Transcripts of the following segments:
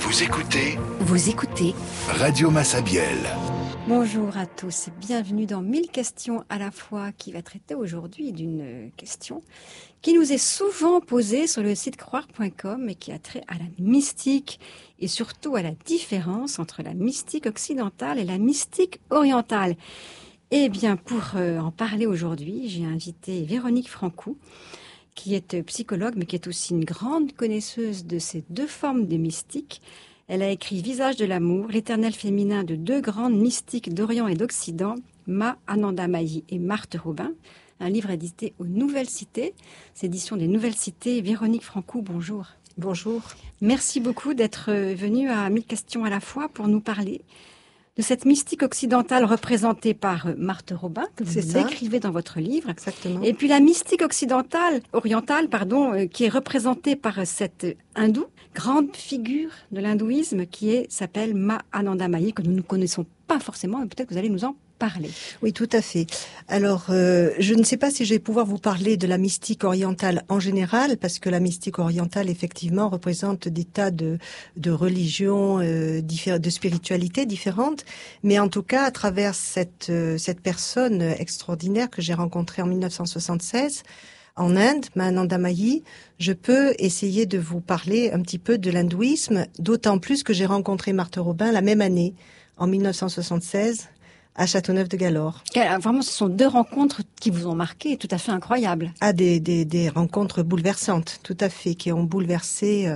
Vous écoutez Radio Massabielle. Bonjour à tous et bienvenue dans 1000 questions à la fois qui va traiter aujourd'hui d'une question qui nous est souvent posée sur le site croire.com et qui a trait à la mystique et surtout à la différence entre la mystique occidentale et la mystique orientale. Eh bien, pour en parler aujourd'hui, j'ai invité Véronique Francou, qui est psychologue, mais qui est aussi une grande connaisseuse de ces deux formes de mystique. Elle a écrit Visage de l'amour, l'éternel féminin de deux grandes mystiques d'Orient et d'Occident, Ma Anandamayi et Marthe Robin, un livre édité aux Nouvelles Cités, c'est édition des Nouvelles Cités. Véronique Francou, bonjour. Bonjour. Merci beaucoup d'être venue à 1000 questions à la fois pour nous parler de cette mystique occidentale représentée par Marthe Robin, que vous décrivez dans votre livre. Exactement. Et puis la mystique orientale, qui est représentée par cette hindoue, grande figure de l'hindouisme qui s'appelle Ma Anandamayi, que nous ne connaissons pas forcément, mais peut-être que vous allez nous en parler. Oui, tout à fait. Alors, je ne sais pas si je vais pouvoir vous parler de la mystique orientale en général, parce que la mystique orientale, effectivement, représente des tas de religions, de spiritualités différentes. Mais en tout cas, à travers cette personne extraordinaire que j'ai rencontrée en 1976, en Inde, Ma Anandamayi, je peux essayer de vous parler un petit peu de l'hindouisme, d'autant plus que j'ai rencontré Marthe Robin la même année, en 1976, à Châteauneuf-de-Galore. Vraiment, ce sont deux rencontres qui vous ont marqué, tout à fait incroyables. Ah, des rencontres bouleversantes, tout à fait, qui ont bouleversé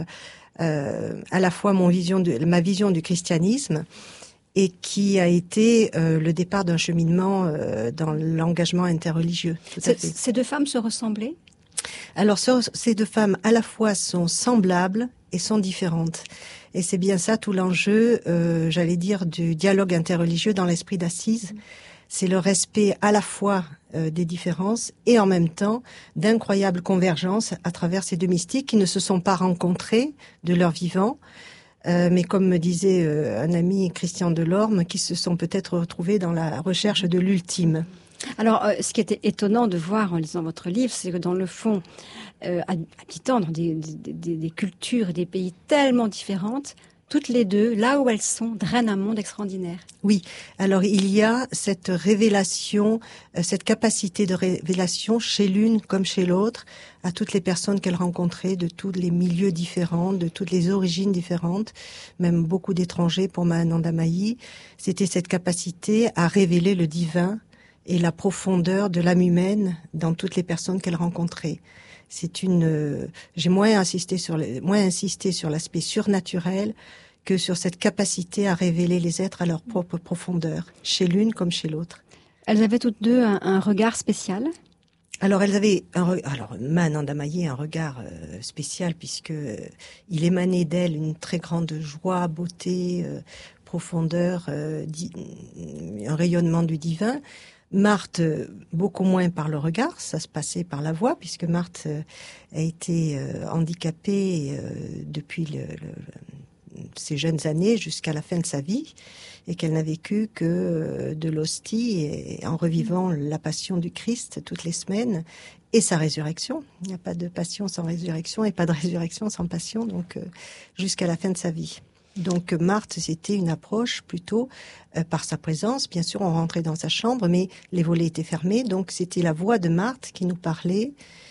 à la fois ma vision du christianisme et qui a été le départ d'un cheminement dans l'engagement interreligieux. Ces deux femmes se ressemblaient ? Alors, ces deux femmes, à la fois, sont semblables et sont différentes. Et c'est bien ça tout l'enjeu, j'allais dire, du dialogue interreligieux dans l'esprit d'Assise. C'est le respect à la fois des différences et en même temps d'incroyables convergences à travers ces deux mystiques qui ne se sont pas rencontrés de leur vivant, mais comme me disait un ami, Christian Delorme, qui se sont peut-être retrouvés dans la recherche de l'ultime. Alors, ce qui était étonnant de voir en lisant votre livre, c'est que dans le fond, habitant dans des cultures et des pays tellement différentes, toutes les deux, là où elles sont, drainent un monde extraordinaire. Oui, alors il y a cette révélation, cette capacité de révélation chez l'une comme chez l'autre, à toutes les personnes qu'elle rencontrait, de tous les milieux différents, de toutes les origines différentes, même beaucoup d'étrangers pour Ma Anandamayi. C'était cette capacité à révéler le divin et la profondeur de l'âme humaine dans toutes les personnes qu'elle rencontrait. J'ai moins insisté sur l'aspect surnaturel que sur cette capacité à révéler les êtres à leur propre profondeur, chez l'une comme chez l'autre. Elles avaient toutes deux un regard spécial. Alors elles avaient Ma Anandamayi un regard spécial puisque il émanait d'elle une très grande joie, beauté, profondeur, un rayonnement du divin. Marthe, beaucoup moins par le regard, ça se passait par la voix, puisque Marthe a été handicapée depuis ses jeunes années jusqu'à la fin de sa vie, et qu'elle n'a vécu que de l'hostie et en revivant la passion du Christ toutes les semaines et sa résurrection. Il n'y a pas de passion sans résurrection et pas de résurrection sans passion, donc jusqu'à la fin de sa vie. Donc Marthe, c'était une approche plutôt par sa présence. Bien sûr, on rentrait dans sa chambre, mais les volets étaient fermés. Donc c'était la voix de Marthe qui nous parlait